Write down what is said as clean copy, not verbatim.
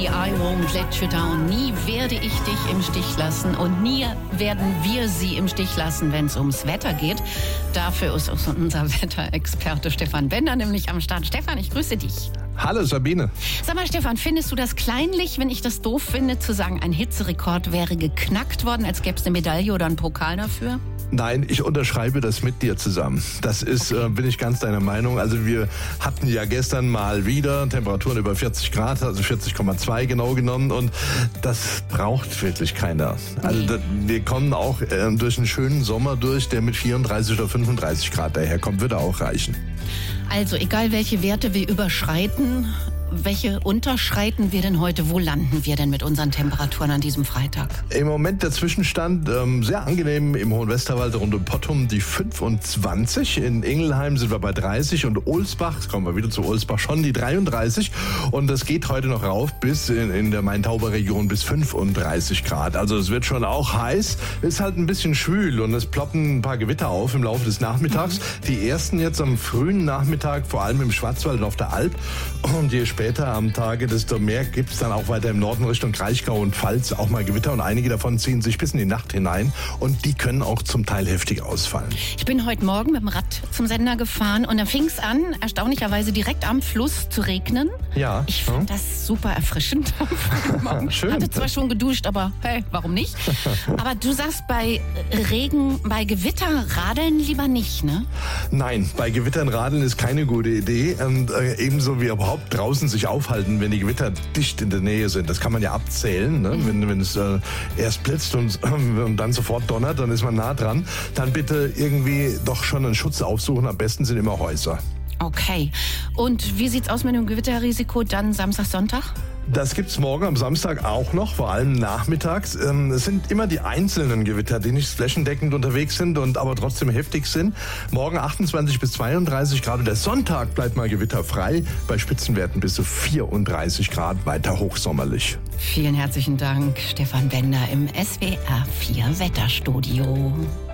I won't let you down. Nie werde ich dich im Stich lassen und nie werden wir sie im Stich lassen, wenn es ums Wetter geht. Dafür ist unser Wetterexperte Stefan Bender nämlich am Start. Stefan, ich grüße dich. Hallo Sabine. Sag mal Stefan, findest du das kleinlich, wenn ich das doof finde, zu sagen, ein Hitzerekord wäre geknackt worden, als gäbe es eine Medaille oder einen Pokal dafür? Nein, ich unterschreibe das mit dir zusammen. Das ist, bin ich ganz deiner Meinung. Also wir hatten ja gestern mal wieder Temperaturen über 40 Grad, also 40,2 genau genommen. Und das braucht wirklich keiner. Also wir kommen auch durch einen schönen Sommer durch, der mit 34 oder 35 Grad daherkommt, würde auch reichen. Also egal welche Werte wir überschreiten, welche unterschreiten wir denn heute? Wo landen wir denn mit unseren Temperaturen an diesem Freitag? Im Moment der Zwischenstand sehr angenehm im Hohen Westerwald rund um Pottum die 25. In Ingelheim sind wir bei 30 und Ohlsbach, jetzt kommen wir wieder zu Ohlsbach, schon die 33. Und das geht heute noch rauf bis in der Main-Tauber-Region bis 35 Grad. Also es wird schon auch heiß, ist halt ein bisschen schwül und es ploppen ein paar Gewitter auf im Laufe des Nachmittags. Die ersten jetzt am frühen Nachmittag, vor allem im Schwarzwald und auf der Alp. Und je später am Tage, desto mehr gibt es dann auch weiter im Norden Richtung Kraichgau und Pfalz auch mal Gewitter und einige davon ziehen sich bis in die Nacht hinein und die können auch zum Teil heftig ausfallen. Ich bin heute Morgen mit dem Rad zum Sender gefahren und dann fing es an, erstaunlicherweise direkt am Fluss zu regnen. Ja. Ich fand das super erfrischend am frühen Morgen. Schön. Hatte zwar schon geduscht, aber hey, warum nicht? Aber du sagst bei Regen, bei Gewitter radeln lieber nicht, ne? Nein, bei Gewittern radeln ist keine gute Idee und ebenso wie überhaupt draußen sich aufhalten, wenn die Gewitter dicht in der Nähe sind. Das kann man ja abzählen, ne? Wenn es erst blitzt und dann sofort donnert, dann ist man nah dran. Dann bitte irgendwie doch schon einen Schutz aufsuchen. Am besten sind immer Häuser. Okay. Und wie sieht's aus mit dem Gewitterrisiko dann Samstag, Sonntag? Das gibt's morgen am Samstag auch noch, vor allem nachmittags. Es sind immer die einzelnen Gewitter, die nicht flächendeckend unterwegs sind und aber trotzdem heftig sind. Morgen 28 bis 32 Grad und der Sonntag bleibt mal gewitterfrei, bei Spitzenwerten bis zu 34 Grad, weiter hochsommerlich. Vielen herzlichen Dank, Stefan Bender im SWR 4 Wetterstudio.